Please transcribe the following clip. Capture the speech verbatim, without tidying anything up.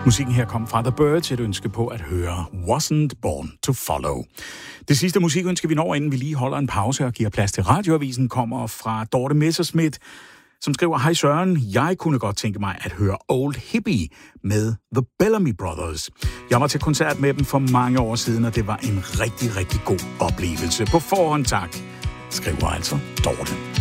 Musikken her kom fra The Byrds, et ønske på at høre Wasn't Born to Follow. Det sidste musikønske, vi når, inden vi lige holder en pause og giver plads til radioavisen, kommer fra Dorte Messerschmidt, som skriver: Hej Søren, jeg kunne godt tænke mig at høre Old Hippie med The Bellamy Brothers. Jeg var til koncert med dem for mange år siden, og det var en rigtig, rigtig god oplevelse. På forhånd tak, skriver altså Dorte.